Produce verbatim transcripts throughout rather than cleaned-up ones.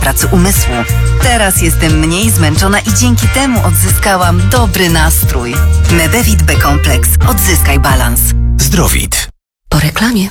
pracy umysłu. Teraz jestem mniej zmęczona i dzięki temu odzyskałam dobry nastrój. Medevit B-kompleks. Odzyskaj balans. Zdrowit. Po reklamie.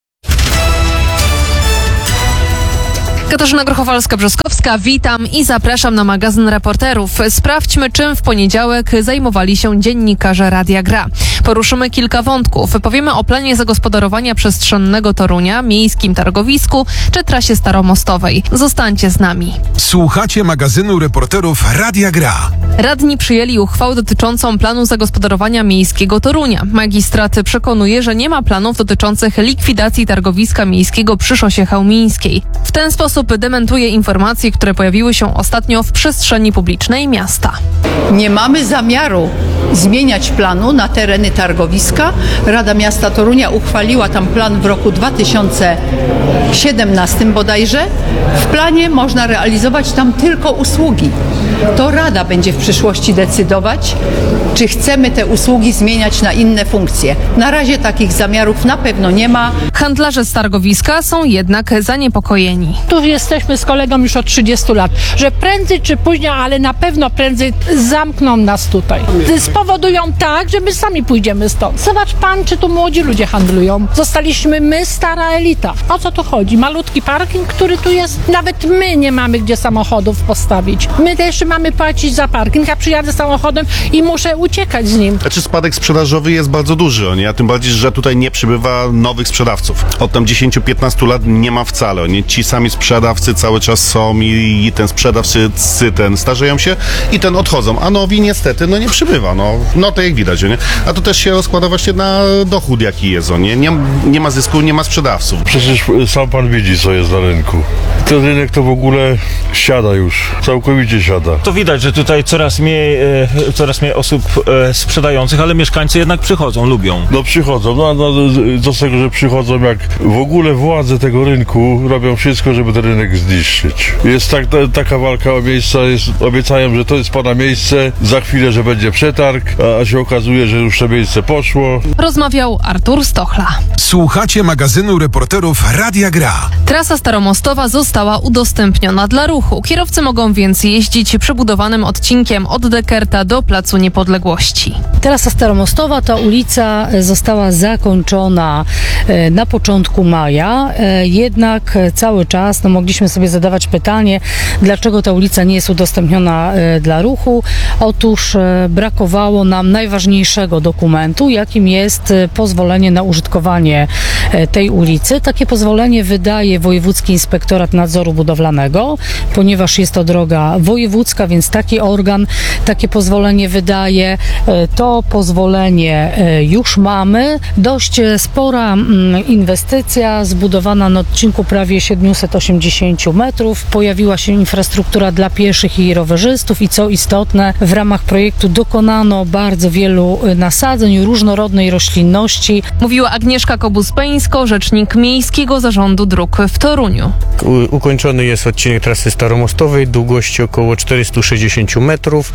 Katarzyna Grochowalska-Brzeskowska, witam i zapraszam na magazyn Reporterów. Sprawdźmy, czym w poniedziałek zajmowali się dziennikarze Radia Gra. Poruszymy kilka wątków. Powiemy o planie zagospodarowania przestrzennego Torunia, miejskim targowisku czy trasie staromostowej. Zostańcie z nami. Słuchacie magazynu Reporterów Radia Gra. Radni przyjęli uchwałę dotyczącą planu zagospodarowania miejskiego Torunia. Magistrat przekonuje, że nie ma planów dotyczących likwidacji targowiska miejskiego przy szosie chełmińskiej. W ten sposób dementuje informacje, które pojawiły się ostatnio w przestrzeni publicznej miasta. Nie mamy zamiaru zmieniać planu na tereny targowiska. Rada Miasta Torunia uchwaliła tam plan w roku dwa tysiące siedemnastym bodajże. W planie można realizować tam tylko usługi. To Rada będzie w przyszłości decydować, czy chcemy te usługi zmieniać na inne funkcje. Na razie takich zamiarów na pewno nie ma. Handlarze z targowiska są jednak zaniepokojeni. Tu jesteśmy z kolegą już od trzydziestu lat, że prędzej czy później, ale na pewno prędzej zamkną nas tutaj. Spowodują tak, że my sami pójdziemy stąd. Zobacz pan, czy tu młodzi ludzie handlują. Zostaliśmy my, stara elita. O co tu chodzi? Malutki parking, który tu jest. Nawet my nie mamy gdzie samochodów postawić. My też mamy płacić za parking. Ja przyjadę samochodem i muszę uciekać z nim. Znaczy spadek sprzedażowy jest bardzo duży, nie? A tym bardziej, że tutaj nie przybywa nowych sprzedawców. Od tam dziesięć do piętnastu lat nie ma wcale. Nie? Ci sami sprzedawcy cały czas są i, i ten sprzedawcy ten starzeją się i ten odchodzą, a nowi niestety no nie przybywa. No, no to jak widać, nie? A to też się rozkłada właśnie na dochód jaki jest, nie? Nie, nie ma zysku, nie ma sprzedawców. Przecież sam pan widzi, co jest na rynku. Ten rynek to w ogóle siada już, całkowicie siada. To widać, że tutaj coraz mniej, e, coraz mniej osób e, sprzedających, ale mieszkańcy jednak przychodzą, lubią. No przychodzą, no, no co z tego, że przychodzą, jak w ogóle władze tego rynku robią wszystko, żeby ten rynek zniszczyć. Jest tak, ta, taka walka o miejsca, jest, obiecają, że to jest pana miejsce, za chwilę, że będzie przetarg, a, a się okazuje, że już to miejsce poszło. Rozmawiał Artur Stochla. Słuchacie magazynu Reporterów Radia Gra. Trasa staromostowa została udostępniona dla ruchu. Kierowcy mogą więc jeździć przebudowanym odcinkiem od Dekerta do Placu Niepodległości. Trasa staromostowa, ta ulica została zakończona na początku maja, jednak cały czas no, mogliśmy sobie zadawać pytanie, dlaczego ta ulica nie jest udostępniona dla ruchu. Otóż brakowało nam najważniejszego dokumentu, jakim jest pozwolenie na użytkowanie tej ulicy. Takie pozwolenie wydaje Wojewódzki Inspektorat Nadzoru Budowlanego, ponieważ jest to droga wojewódzka, więc taki organ takie pozwolenie wydaje. To pozwolenie już mamy. Dość spora inwestycja, zbudowana na odcinku prawie siedemset osiemdziesiąt metrów. Pojawiła się infrastruktura dla pieszych i rowerzystów i co istotne, w ramach projektu dokonano bardzo wielu nasadzeń różnorodnej roślinności. Mówiła Agnieszka Kobus-Peńsko, rzecznik Miejskiego Zarządu Dróg w Toruniu. U- ukończony jest odcinek trasy staromostowej, długości około czterysta sześćdziesiąt metrów.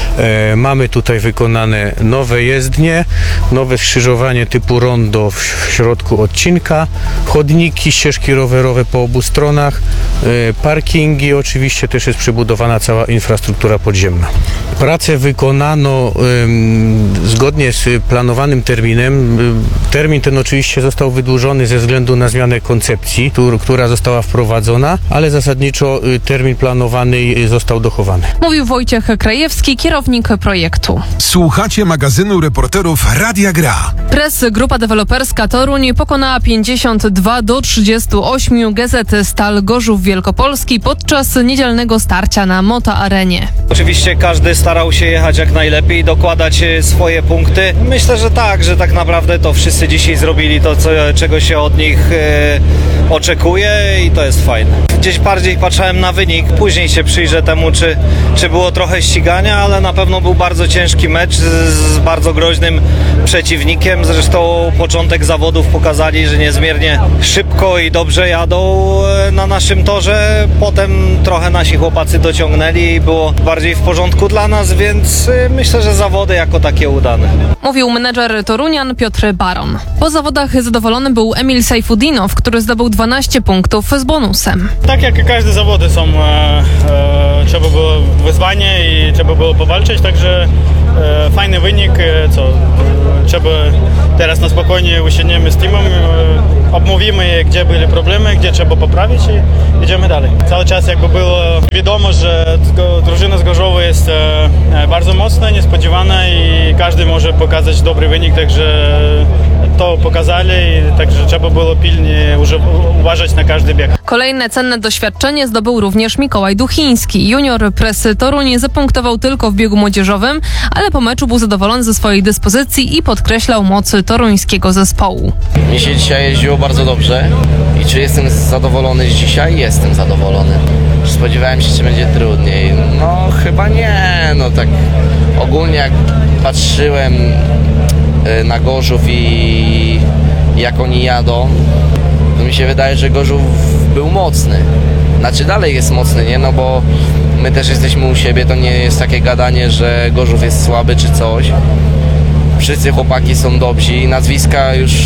E, mamy tutaj wykonane nowe jezdnie, nowe skrzyżowanie typu rondo w, w środku odcinka, chodniki, ścieżki rowerowe po obu stronach, e, parkingi, oczywiście też jest przebudowana cała infrastruktura podziemna. Pracę wykonano e, zgodnie z planowanym terminem. E, termin ten oczywiście został wydłużony ze względu na zmianę koncepcji, tur, która została wprowadzona, ale zasadniczo e, termin planowany został dochowany. Mówił Wojciech Krajewski, kierownik projektu. Słuchacie magazynu Reporterów Radia Gra. Press Grupa Deweloperska Toruń pokonała pięćdziesiąt dwa do trzydziestu ośmiu G Z Stal Gorzów Wielkopolski podczas niedzielnego starcia na Moto Arenie. Oczywiście każdy starał się jechać jak najlepiej, dokładać swoje punkty. Myślę, że tak, że tak naprawdę to wszyscy dzisiaj zrobili to, co, czego się od nich e, oczekuje i to jest fajne. Gdzieś bardziej patrzyłem na wynik, później się przyjrzę temu, czy, czy było trochę ścigania, ale na pewno był bardzo ciężki mecz z, z bardzo groźnym przeciwnikiem. Zresztą początek zawodów pokazali, że niezmiernie szybko i dobrze jadą na naszym torze. Potem trochę nasi chłopacy dociągnęli i było bardziej w porządku dla nas, więc myślę, że zawody jako takie udane. Mówił menedżer Torunian Piotr Baron. Po zawodach zadowolony był Emil Sajfudinow, który zdobył dwanaście punktów z bonusem. Tak jak każde zawody są trzeba było wyzwanie i trzeba było powalczyć, także fajny wynik, co trzeba teraz na spokojnie usiądziemy z teamem, obmówimy, gdzie były problemy, gdzie trzeba poprawić i idziemy dalej. Cały czas jakby było wiadomo, że drużyna z Gorzowa jest bardzo mocna, niespodziewana i każdy może pokazać dobry wynik, także to pokazali, także trzeba było pilnie uważać na każdy bieg. Kolejne cenne doświadczenie zdobył również Mikołaj Duchiński. Junior Presy Toruń zapunktował tylko w biegu młodzieżowym, ale po meczu był zadowolony ze swojej dyspozycji i podkreślał mocy toruńskiego zespołu. Mi się dzisiaj jeździło bardzo dobrze i czy jestem zadowolony z dzisiaj? Jestem zadowolony. Spodziewałem się, że będzie trudniej. No chyba nie, no tak ogólnie jak patrzyłem na Gorzów i jak oni jadą, to mi się wydaje, że Gorzów był mocny. Znaczy dalej jest mocny, nie? No bo my też jesteśmy u siebie, to nie jest takie gadanie, że Gorzów jest słaby czy coś. Wszyscy chłopaki są dobrzy, nazwiska już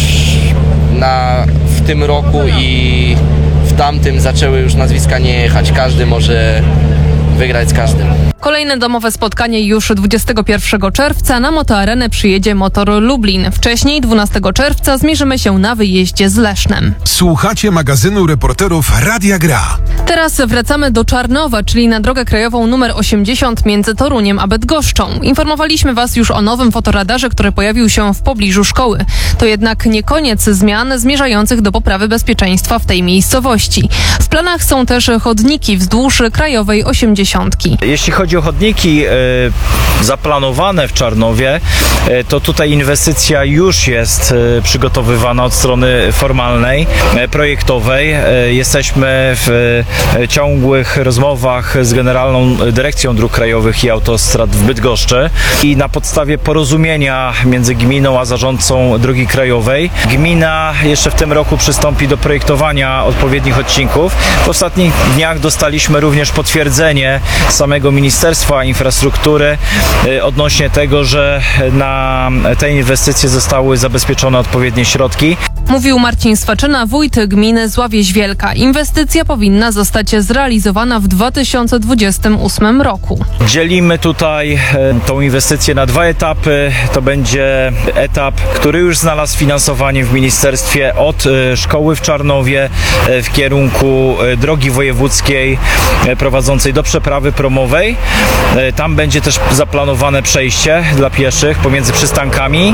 na, w tym roku i w tamtym zaczęły już nazwiska nie jechać. Każdy może wygrać z każdym. Kolejne domowe spotkanie już dwudziestego pierwszego czerwca. Na Motoarenę przyjedzie Motor Lublin. Wcześniej, dwunastego czerwca, zmierzymy się na wyjeździe z Lesznem. Słuchacie magazynu reporterów Radia Gra. Teraz wracamy do Czarnowa, czyli na drogę krajową numer osiemdziesiąt między Toruniem a Bydgoszczą. Informowaliśmy Was już o nowym fotoradarze, który pojawił się w pobliżu szkoły. To jednak nie koniec zmian zmierzających do poprawy bezpieczeństwa w tej miejscowości. W planach są też chodniki wzdłuż krajowej osiemdziesiątki. Jeśli chodzi o chodniki e, zaplanowane w Czarnowie, e, to tutaj inwestycja już jest e, przygotowywana od strony formalnej, e, projektowej. E, jesteśmy w e, ciągłych rozmowach z Generalną Dyrekcją Dróg Krajowych i Autostrad w Bydgoszczy i na podstawie porozumienia między gminą a zarządcą drogi krajowej gmina jeszcze w tym roku przystąpi do projektowania odpowiednich odcinków. W ostatnich dniach dostaliśmy również potwierdzenie samego Ministerstwa Infrastruktury odnośnie tego, że na te inwestycje zostały zabezpieczone odpowiednie środki. Mówił Marcin Swaczyna, wójt gminy Zławieś Wielka. Inwestycja powinna zostać zrealizowana w dwa tysiące dwudziestym ósmym roku. Dzielimy tutaj tą inwestycję na dwa etapy. To będzie etap, który już znalazł finansowanie w ministerstwie od szkoły w Czarnowie w kierunku drogi wojewódzkiej prowadzącej do przeprawy promowej. Tam będzie też zaplanowane przejście dla pieszych pomiędzy przystankami,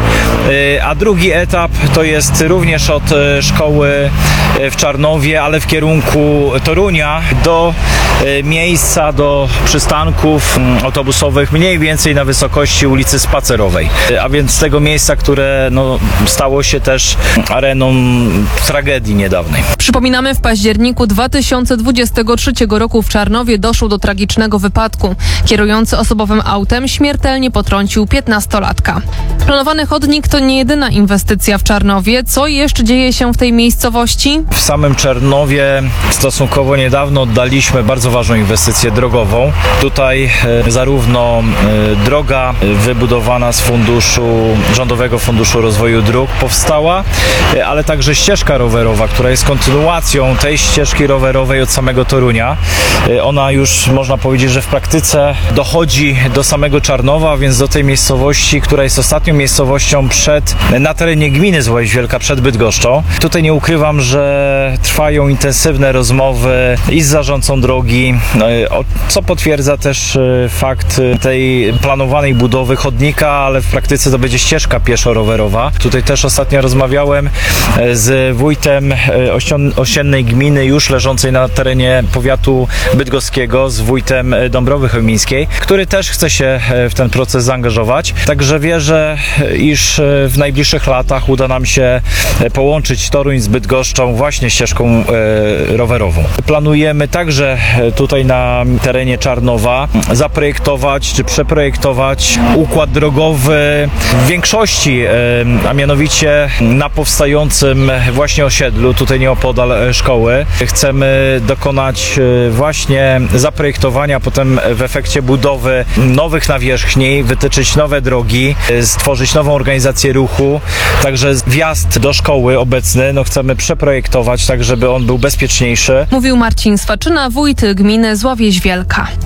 a drugi etap to jest również od szkoły w Czarnowie, ale w kierunku Torunia do miejsca, do przystanków autobusowych mniej więcej na wysokości ulicy Spacerowej. A więc z tego miejsca, które no, stało się też areną tragedii niedawnej. Przypominamy, w październiku dwa tysiące dwudziestego trzeciego roku w Czarnowie doszło do tragicznego wypadku. Kierujący osobowym autem śmiertelnie potrącił piętnastolatka. Planowany chodnik to nie jedyna inwestycja w Czarnowie. Co jeszcze dzieje się w tej miejscowości? W samym Czarnowie stosunkowo niedawno oddaliśmy bardzo ważną inwestycję drogową. Tutaj e, zarówno e, droga wybudowana z funduszu, Rządowego Funduszu Rozwoju Dróg powstała, e, ale także ścieżka rowerowa, która jest kontynuacją tej ścieżki rowerowej od samego Torunia. E, ona już można powiedzieć, że w praktyce dochodzi do samego Czarnowa, więc do tej miejscowości, która jest ostatnią miejscowością przed, na terenie gminy Zławieś Wielka, przed Bydgoszczą. Tutaj nie ukrywam, że trwają intensywne rozmowy i z zarządcą drogi, co potwierdza też fakt tej planowanej budowy chodnika, ale w praktyce to będzie ścieżka pieszo-rowerowa. Tutaj też ostatnio rozmawiałem z wójtem osiennej gminy, już leżącej na terenie powiatu bydgoskiego, z wójtem Dąbrowy Chełmińskiej, który też chce się w ten proces zaangażować. Także wierzę, iż w najbliższych latach uda nam się połączyć Toruń z Bydgoszczą właśnie ścieżką e, rowerową. Planujemy także tutaj na terenie Czarnowa zaprojektować czy przeprojektować układ drogowy w większości, e, a mianowicie na powstającym właśnie osiedlu, tutaj nieopodal szkoły. Chcemy dokonać właśnie zaprojektować zaprojektowania, potem w efekcie budowy nowych nawierzchni, wytyczyć nowe drogi, stworzyć nową organizację ruchu. Także wjazd do szkoły obecny no chcemy przeprojektować tak, żeby on był bezpieczniejszy. Mówił Marcin Swaczyna, wójt gminy Złowieś Wielka.